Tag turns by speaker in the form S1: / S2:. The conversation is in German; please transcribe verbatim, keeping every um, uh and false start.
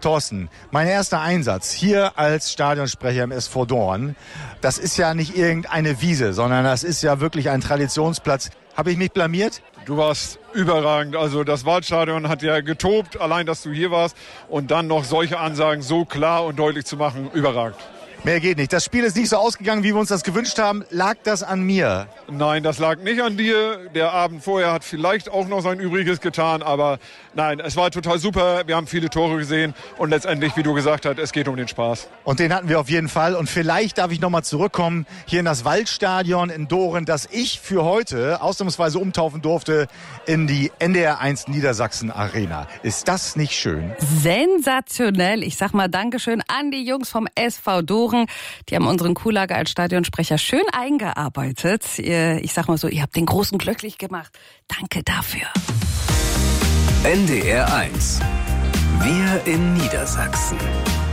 S1: Thorsten, mein erster Einsatz hier als Stadionsprecher im S V Doorn, das ist ja nicht irgendeine Wiese, sondern das ist ja wirklich ein Traditionsplatz. Habe ich mich blamiert?
S2: Du warst überragend. Also das Waldstadion hat ja getobt, allein, dass du hier warst. Und dann noch solche Ansagen so klar und deutlich zu machen, überragend.
S1: Mehr geht nicht. Das Spiel ist nicht so ausgegangen, wie wir uns das gewünscht haben. Lag das an mir?
S2: Nein, das lag nicht an dir. Der Abend vorher hat vielleicht auch noch sein Übriges getan. Aber nein, es war total super. Wir haben viele Tore gesehen. Und letztendlich, wie du gesagt hast, es geht um den Spaß.
S1: Und den hatten wir auf jeden Fall. Und vielleicht darf ich noch mal zurückkommen hier in das Waldstadion in Doren, das ich für heute ausnahmsweise umtaufen durfte in die N D R eins Niedersachsen Arena. Ist das nicht schön?
S3: Sensationell. Ich sag mal Dankeschön an die Jungs vom S V Doren. Die haben unseren Kuhlager als Stadionsprecher schön eingearbeitet. Ich sag mal so, ihr habt den Großen glücklich gemacht. Danke dafür.
S4: N D R eins. Wir in Niedersachsen.